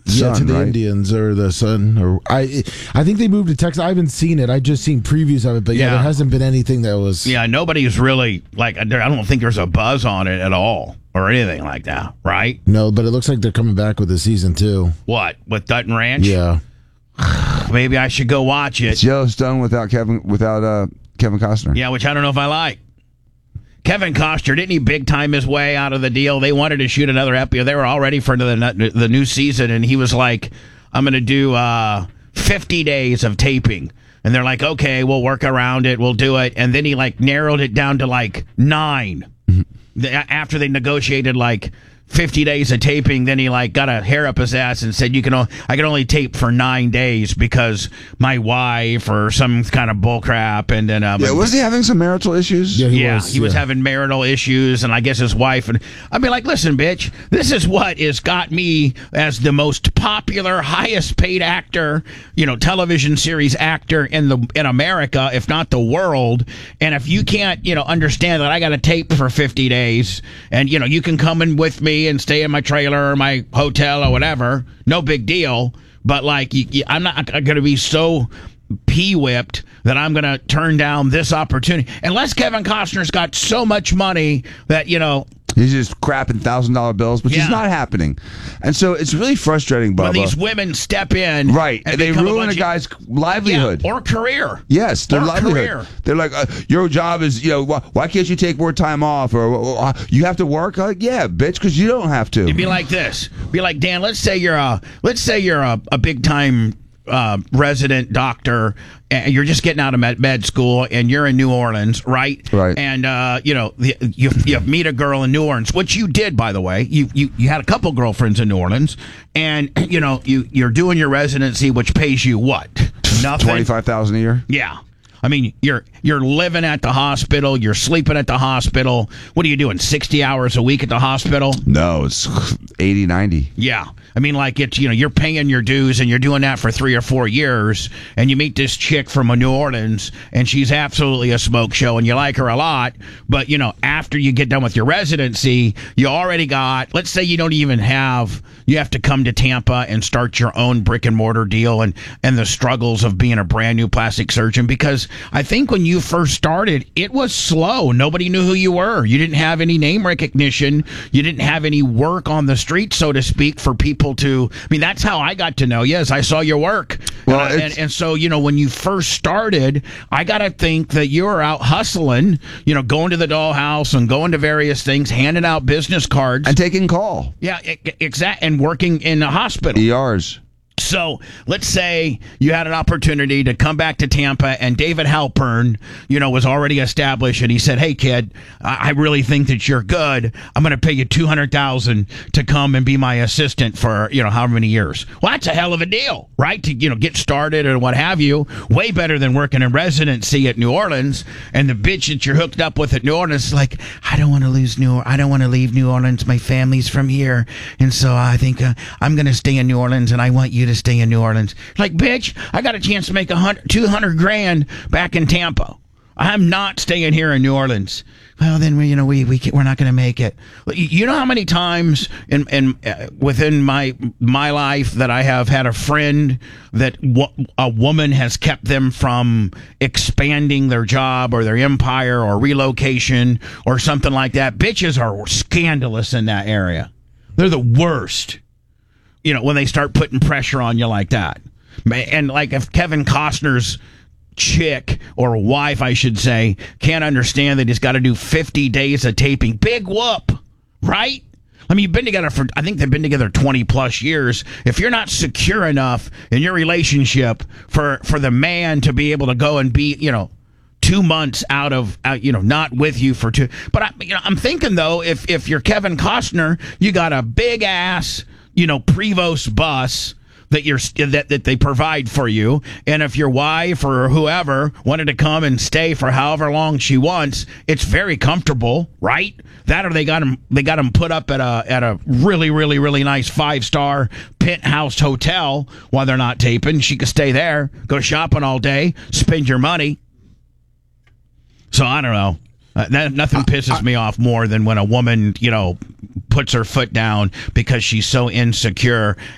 son, to the right? Indians or the son. Or I think they moved to Texas. I haven't seen it. I just seen previews of it, but there hasn't been anything that was. Yeah, nobody's really I don't think there's a buzz on it at all or anything like that, right? No, but it looks like they're coming back with the season 2. What, with Dutton Ranch? Yeah. Maybe I should go watch it. It's Yellowstone without Kevin Costner. Yeah, which I don't know if I like. Kevin Costner, didn't he big time his way out of the deal? They wanted to shoot another episode. They were all ready for the new season, and he was like, I'm going to do 50 days of taping. And they're like, okay, we'll work around it. We'll do it. And then he narrowed it down to 9. After they negotiated 50 days of taping, then he got a hair up his ass and said, I can only tape for 9 days because my wife or some kind of bull crap. And then was he having some marital issues? Yeah, he was having marital issues, and I guess his wife. And I'd be like, listen, bitch, this is what has got me as the most popular, highest paid actor, television series actor in America, if not the world. And if you can't, understand that I got to tape for 50 days, and you can come in with me and stay in my trailer or my hotel or whatever, no big deal. But I'm not going to be so pee-whipped that I'm going to turn down this opportunity unless Kevin Costner's got so much money that he's just crapping $1,000 bills, which is not happening. And so it's really frustrating, Bubba. When these women step in, right, and they ruin a guy's livelihood or career. Yes, their livelihood. Career. They're like, your job is, why can't you take more time off, or you have to work? Yeah, bitch, because you don't have to. It'd be like this. Be like, Dan. Let's say you're a big time resident doctor, and you're just getting out of med school, and you're in New Orleans, right? Right. And you meet a girl in New Orleans, which you did, by the way. You had a couple girlfriends in New Orleans, and you're doing your residency, which pays you what? Nothing. $25,000 a year. Yeah. I mean, you're living at the hospital, you're sleeping at the hospital. What are you doing, 60 hours a week at the hospital? No, it's 80, 90. Yeah. I mean, it's, you're paying your dues, and you're doing that for 3 or 4 years, and you meet this chick from New Orleans, and she's absolutely a smoke show, and you like her a lot, but, after you get done with your residency, you already got, let's say you don't even have, you have to come to Tampa and start your own brick and mortar deal, and the struggles of being a brand new plastic surgeon, because I think when you first started, it was slow. Nobody knew who you were. You didn't have any name recognition. You didn't have any work on the street, so to speak, for people to. I mean, that's how I got to know you. Yes, I saw your work. Well, and so, when you first started, I got to think that you were out hustling, going to the dollhouse and going to various things, handing out business cards. And taking call. Yeah, exactly. And working in a hospital. ERs. So let's say you had an opportunity to come back to Tampa, and David Halpern, was already established, and he said, "Hey, kid, I really think that you're good. I'm going to pay you $200,000 to come and be my assistant for however many years." Well, that's a hell of a deal, right? To get started or what have you. Way better than working in residency at New Orleans. And the bitch that you're hooked up with at New Orleans is like, "I don't want to leave New Orleans. My family's from here, and so I think I'm going to stay in New Orleans, and I want you to stay in New Orleans." Like, bitch, I got a chance to make $200,000 back in Tampa. I'm not staying here in New Orleans. Well, then we're not going to make it. You know how many times within my life that I have had a friend that a woman has kept them from expanding their job or their empire or relocation or something like that. Bitches are scandalous in that area. They're the worst. When they start putting pressure on you like that. And if Kevin Costner's chick, or wife, I should say, can't understand that he's got to do 50 days of taping, big whoop, right? I mean, I think they've been together 20 plus years. If you're not secure enough in your relationship for the man to be able to go and be, 2 months out of, not with you for 2. But I'm thinking though, if you're Kevin Costner, you got a big ass, Prevost bus that they provide for you, and if your wife or whoever wanted to come and stay for however long she wants, it's very comfortable, right? That, or they got them put up at a really, really, really nice 5-star penthouse hotel while they're not taping. She could stay there, go shopping all day, spend your money. So I don't know. Nothing pisses me off more than when a woman, puts her foot down because she's so insecure